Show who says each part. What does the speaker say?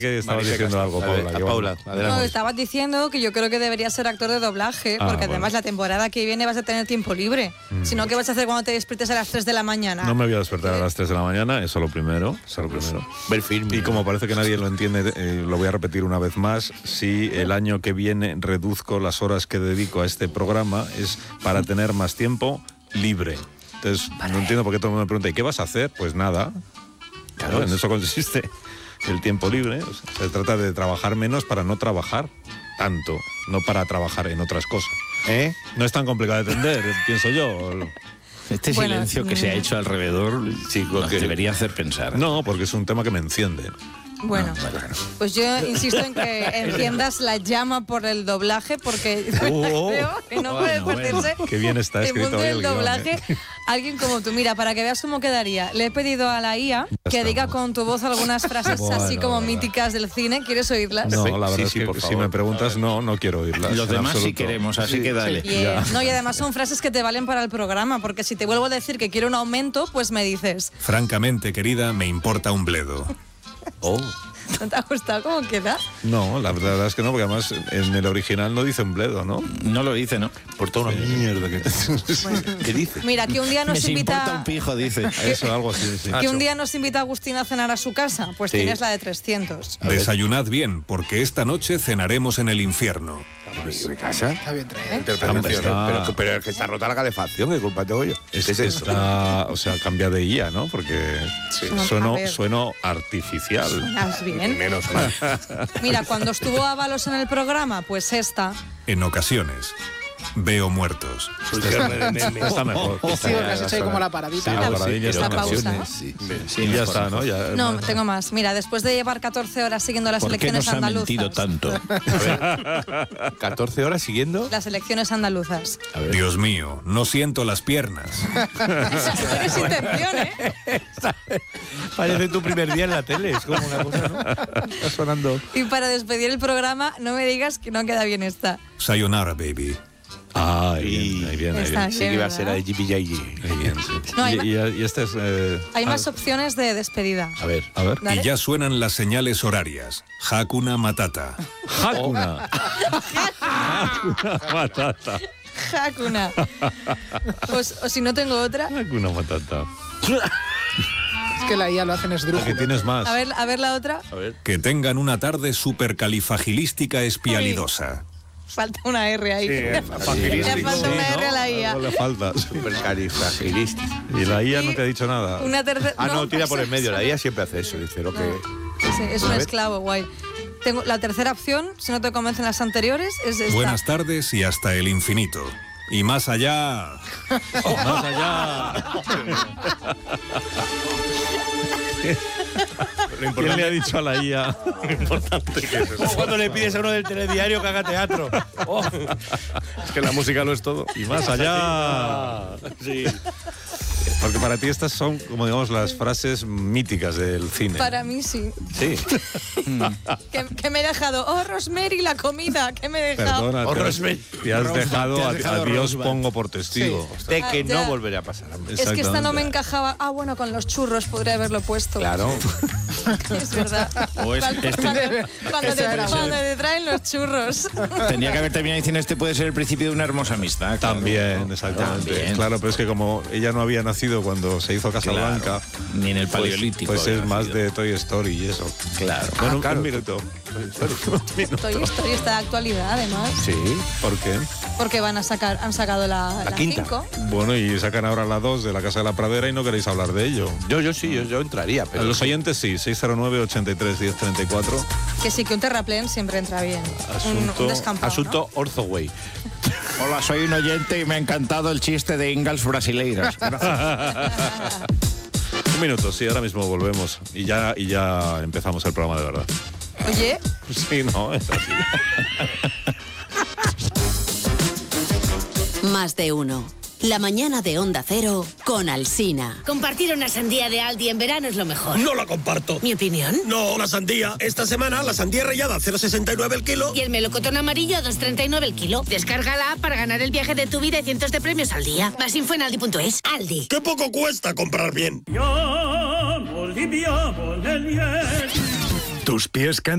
Speaker 1: Que estabas diciendo algo, Paula.
Speaker 2: Paula, adelante.
Speaker 3: No, estabas diciendo que yo creo que deberías ser actor de doblaje, porque además la temporada que viene vas a tener tiempo libre. Si no, ¿qué vas a hacer cuando te despiertes a las 3 de la mañana?
Speaker 1: No me voy a despertar a las 3 de la mañana, eso lo primero.
Speaker 2: Ver film.
Speaker 1: Y como parece que nadie lo entiende, lo voy a repetir una vez más. Si el año que viene reduzco las horas que dedico a este programa, es para tener más tiempo libre. Entonces, no entiendo por qué todo el mundo me pregunta, ¿y qué vas a hacer? Pues nada. Claro, en eso consiste el tiempo libre. O sea, se trata de trabajar menos para no trabajar tanto, no para trabajar en otras cosas. No es tan complicado de entender, pienso yo.
Speaker 4: Este silencio que se ha hecho alrededor nos debería hacer pensar.
Speaker 1: No, porque es un tema que me enciende.
Speaker 3: Bueno, pues yo insisto en que enciendas la llama por el doblaje, porque creo que no puede perderse.
Speaker 1: Qué bien está escrito
Speaker 3: el mundo del doblaje. Alguien como tú, mira, para que veas cómo quedaría. Le he pedido a la IA que diga con tu voz algunas frases así como míticas del cine. ¿Quieres oírlas?
Speaker 1: No, la verdad es que si me preguntas, no quiero oírlas.
Speaker 4: Los demás sí queremos, así que dale.
Speaker 3: No, y además son frases que te valen para el programa, porque si te vuelvo a decir que quiero un aumento, pues me dices.
Speaker 5: Francamente, querida, me importa un bledo.
Speaker 3: ¿No te ha gustado cómo queda?
Speaker 1: No, la verdad es que no, porque además en el original no dice un bledo, ¿no?
Speaker 4: No lo dice, ¿no?
Speaker 2: Por toda una mierda que... ¿Qué dice?
Speaker 3: Mira, que un día nos invita...
Speaker 4: importa un pijo, dice.
Speaker 1: Eso, algo así, sí.
Speaker 3: Que un día nos invita Agustín a cenar a su casa, pues tienes la de 300.
Speaker 5: Desayunad bien, porque esta noche cenaremos en el infierno.
Speaker 2: ¿Mi casa?
Speaker 6: Está bien traído.
Speaker 2: Interpretación. Pero es que está rota la calefacción, ¿qué culpa tengo yo? ¿Qué es eso?
Speaker 1: O sea, cambia de IA, ¿no? Porque sueno artificial.
Speaker 3: Suenas bien.
Speaker 2: Menos mal.
Speaker 3: Mira, cuando estuvo Ábalos en el programa, pues esta.
Speaker 5: En ocasiones, veo muertos.
Speaker 1: Está mejor.
Speaker 6: Sí, que has hecho ahí como la paradita.
Speaker 1: Sí, la paradilla está
Speaker 3: la pausa.
Speaker 1: Y ya está, ¿no? Ya,
Speaker 3: No, tengo más. Mira, después de llevar 14 horas siguiendo las
Speaker 4: ¿Por qué
Speaker 3: elecciones
Speaker 4: nos ha
Speaker 3: andaluzas.
Speaker 4: mentido tanto?
Speaker 2: 14 horas siguiendo.
Speaker 3: Las elecciones andaluzas.
Speaker 5: Dios mío, no siento las piernas.
Speaker 3: Tienes intención, ¿eh?
Speaker 2: Parece tu primer día en la tele, es como una cosa, ¿no? Está sonando.
Speaker 3: Y para despedir el programa, no me digas que no queda bien esta.
Speaker 5: Sayonara, baby.
Speaker 1: Ahí viene.
Speaker 3: Está
Speaker 2: Sí que iba a ser la de Yipi Yagi.
Speaker 3: No, hay
Speaker 1: Y este es...
Speaker 3: Hay más opciones de despedida.
Speaker 2: A ver.
Speaker 3: ¿Vale?
Speaker 5: Y ya suenan las señales horarias. Hakuna Matata.
Speaker 1: Hakuna. Hakuna Matata.
Speaker 3: Hakuna. O si no tengo otra.
Speaker 1: Hakuna Matata.
Speaker 6: Es que la IA lo hacen
Speaker 1: Que
Speaker 6: esdrújulo.
Speaker 1: tienes más.
Speaker 3: A ver la otra.
Speaker 5: Que tengan una tarde supercalifagilística espialidosa.
Speaker 3: Falta una R ahí. Le falta una R a la IA.
Speaker 1: No le falta.
Speaker 2: Supercalifragilístico.
Speaker 1: Y la IA no te ha dicho nada.
Speaker 3: Una tercera.
Speaker 2: No, tira por el medio. La IA siempre hace eso. Dice lo que...
Speaker 3: Sí, es un esclavo, guay. Tengo la tercera opción, si no te convencen las anteriores, es esta.
Speaker 5: Buenas tardes y hasta el infinito. Y más allá.
Speaker 1: Más allá. ¿Quién le ha dicho a la IA? Lo importante que es eso.
Speaker 2: Cuando le pides a uno del telediario que haga teatro.
Speaker 1: Es que la música lo es todo. Y más allá.
Speaker 2: Sí.
Speaker 1: Porque para ti estas son, como digamos, las frases míticas del cine.
Speaker 3: Para mí sí.
Speaker 1: Sí.
Speaker 3: que me he dejado. Oh, Rosemary, la comida. Que me he dejado.
Speaker 1: Perdona, te has dejado a Dios pongo por testigo.
Speaker 2: De que
Speaker 3: ya.
Speaker 2: no volverá a pasar.
Speaker 3: Es que esta no me encajaba. Bueno, con los churros podría haberlo puesto.
Speaker 2: Claro.
Speaker 3: Es verdad.
Speaker 4: O es-
Speaker 3: Cuando te traen los churros.
Speaker 4: Tenía que haber terminado diciendo este puede ser el principio de una hermosa amistad. claro.
Speaker 1: También, exactamente.
Speaker 4: También.
Speaker 1: Claro, pero es que como ella no había nacido cuando se hizo Casablanca,
Speaker 4: Claro. Ni en el paleolítico.
Speaker 1: pues es
Speaker 4: había
Speaker 1: más
Speaker 4: nacido.
Speaker 1: de Toy Story y eso.
Speaker 4: Claro.
Speaker 1: Bueno,
Speaker 2: claro.
Speaker 1: un minuto.
Speaker 3: Toy Story está de actualidad, además.
Speaker 2: Sí.
Speaker 1: ¿Por qué?
Speaker 3: Porque han sacado la
Speaker 2: quinta.
Speaker 3: 5.
Speaker 1: Bueno, y sacan ahora la 2 de la Casa de la Pradera y no queréis hablar de ello.
Speaker 2: Yo sí, yo entraría.
Speaker 1: A
Speaker 2: Pero
Speaker 1: los oyentes sí, 609-83-1034.
Speaker 3: Que sí, que un terraplén siempre entra bien. Un descampado,
Speaker 2: Asunto Orzoway.
Speaker 4: Hola, soy un oyente y me ha encantado el chiste de Ingalls Brasileiras.
Speaker 1: Un minuto, sí, ahora mismo volvemos. Y ya empezamos el programa de verdad.
Speaker 3: ¿no? Oye,
Speaker 1: Sí, no, es así.
Speaker 7: Más de uno. La mañana de Onda Cero con Alsina.
Speaker 8: Compartir una sandía de Aldi en verano es lo mejor.
Speaker 9: No la comparto.
Speaker 8: ¿Mi opinión?
Speaker 9: No, la sandía. Esta semana la sandía rallada 0,69 el kilo.
Speaker 8: Y el melocotón amarillo a 2,39 el kilo. Descárgala para ganar el viaje de tu vida y cientos de premios al día. Más info en aldi.es. Aldi.
Speaker 9: ¡Qué poco cuesta comprar bien!
Speaker 10: Tus pies